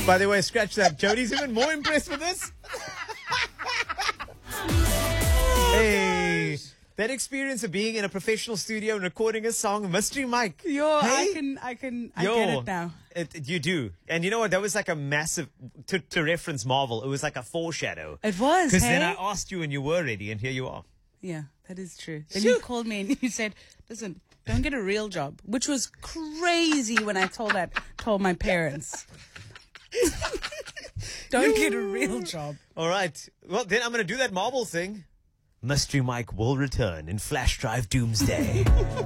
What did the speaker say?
By the way, scratch that. Jody's even more impressed with this. Hey, that experience of being in a professional studio and recording a song, Mystery Mike. Yo, Hey? I get it now. You do. And you know what? That was like a massive, to reference Marvel, it was like a foreshadow. It was, Because hey? then I asked you and you were ready, and here you are. Yeah, that is true. Then you called me and you said, listen, don't get a real job, which was crazy when I told my parents. Don't get a real job. All right. Well, then I'm going to do that Marvel thing. Mystery Mike will return in Flash Drive Doomsday.